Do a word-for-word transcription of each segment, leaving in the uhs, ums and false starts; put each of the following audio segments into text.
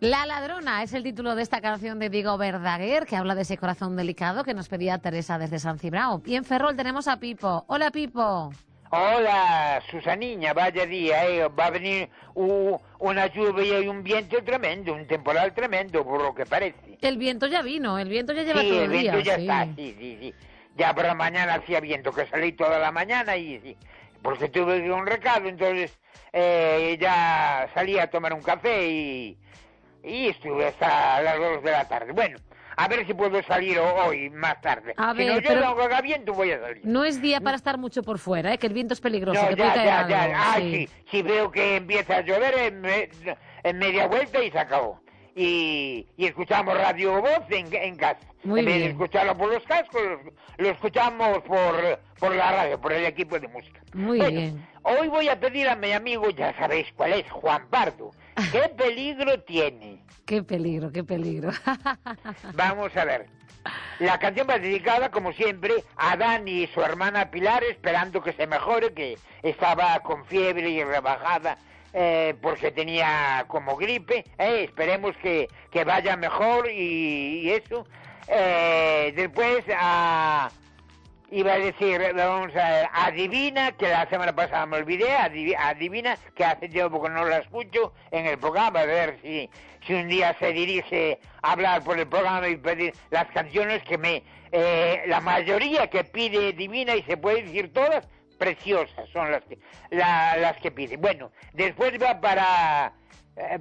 La ladrona es el título de esta canción de Diego Verdaguer, que habla de ese corazón delicado que nos pedía Teresa desde San Cibrao. Y en Ferrol tenemos a Pipo. Hola, Pipo. Hola, Susaniña, vaya día, eh. Va a venir uh, una lluvia y un viento tremendo, un temporal tremendo, por lo que parece. El viento ya vino, el viento ya lleva sí, todo el el día. viento ya sí. está, sí, sí, sí. Ya por la mañana hacía viento, que salí toda la mañana y sí, porque tuve un recado, entonces eh, ya salí a tomar un café y, y estuve hasta las dos de la tarde. Bueno, a ver si puedo salir hoy más tarde. A si ver, no, yo pero no haga viento voy a salir. No es día para estar mucho por fuera, ¿eh? Que el viento es peligroso, No, que ya, puede caer ya, algo. ya. Ah, sí. sí. Si veo que empieza a llover en, me- en media vuelta y se acabó. Y, y escuchamos Radio Voz en, en casa. Muy en vez bien. de escucharlo por los cascos, lo, lo escuchamos por, por la radio, por el equipo de música. Muy Bueno, bien. hoy voy a pedir a mi amigo, ya sabéis cuál es, Juan Pardo. ¿Qué peligro tiene? Qué peligro, qué peligro. Vamos a ver. La canción va dedicada, como siempre, a Dani y su hermana Pilar, esperando que se mejore, que estaba con fiebre y rebajada eh, porque tenía como gripe. Eh, esperemos que, que vaya mejor y, y eso. Eh, después a... Iba a decir, vamos a ver, adivina, que la semana pasada me olvidé, adiv- adivina, que hace tiempo que no la escucho en el programa, a ver si, si un día se dirige a hablar por el programa y pedir las canciones que me, eh, la mayoría que pide Divina, y se puede decir todas, preciosas son las que, la, las que pide. Bueno, después va para, eh,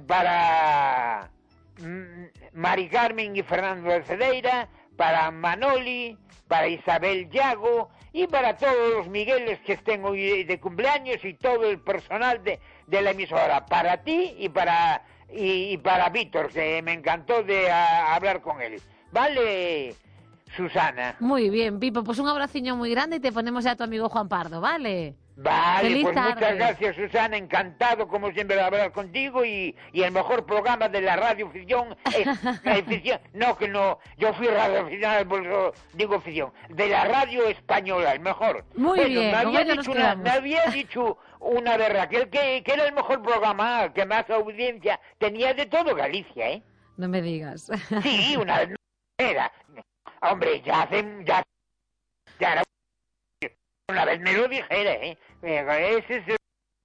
para mm, Mari Carmen y Fernando de Cedeira, para Manoli, para Isabel Yago y para todos los Migueles que estén hoy de cumpleaños y todo el personal de, de la emisora, para ti y para y, y para Víctor, que me encantó de a, hablar con él. ¿Vale, Susana? Muy bien, Pipo, pues un abraciño muy grande y te ponemos ya a tu amigo Juan Pardo, ¿vale? Vale, Feliz pues tarde. muchas gracias, Susana, encantado como siempre de hablar contigo y, y el mejor programa de la radioficción es la ficción, no que no, yo fui radioaficionado, por eso digo ficción, de la radio española, el mejor. Muy Bueno, bien, me con había, ello nos dicho una, quedamos. me había dicho una de Raquel que, que era el mejor programa, que más audiencia tenía de todo Galicia, ¿eh? No me digas. Sí, una vez era, hombre, ya hace, ya, ya era, una vez me lo dijera, ¿eh? Ese es el...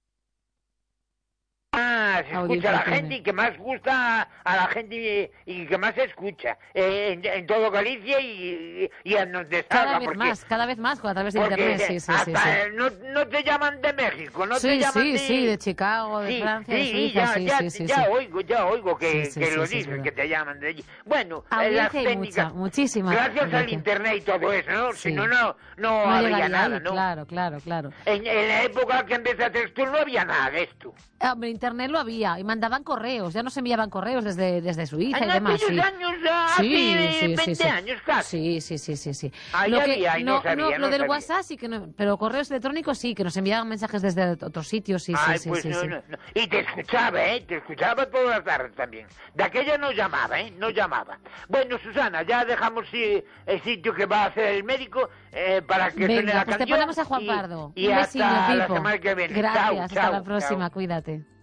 Ah, se escucha a la Audiencia gente y que más gusta a la gente y, y que más se escucha eh, en, en todo Galicia y, y en donde está. Cada vez más, cada vez más, a través de porque internet, sí, sí, hasta sí. sí. eh, No, no te llaman de México, no sí, te llaman sí, de... sí, de Chicago, de Sí, Francia, de sí, Suiza, ya, sí, ya, sí, sí, ya sí. oigo, ya oigo que, Sí, sí, que sí, lo sí, es dicen, verdad. que te llaman de allí. Bueno, eh, las Audiencia hay técnicas... mucha, muchísima. Gracias al audiencia. internet y todo eso, ¿no? Sí. Si no, no, no, No había llegaría nada, ahí, ¿no? claro, claro, claro. En, en la época que empezaste tú no había nada de esto. Hombre, internet lo había y mandaban correos, ya nos enviaban correos desde, desde Suiza y En demás. aquellos Sí. años, hace Sí, sí, veinte sí, sí. años casi. Sí, sí, sí, sí, sí. Ah, Lo ya que- había, y no sabía, lo no del sabía. WhatsApp sí que no, pero correos electrónicos sí, que nos enviaban mensajes desde otros sitios, sí, Ay, sí, sí, pues sí, no, sí. no, no. Y te escuchaba, ¿eh? Te escuchaba todas las tardes también. De aquella no llamaba, ¿eh? No llamaba. Bueno, Susana, ya dejamos sí, el sitio que va a hacer el médico eh, para que suene Venga, la pues te canción. ponemos a Juan y- Pardo. Y Un hasta besito, la Pipo. semana que viene. Gracias, Chao, hasta chao, la próxima, chao. cuídate.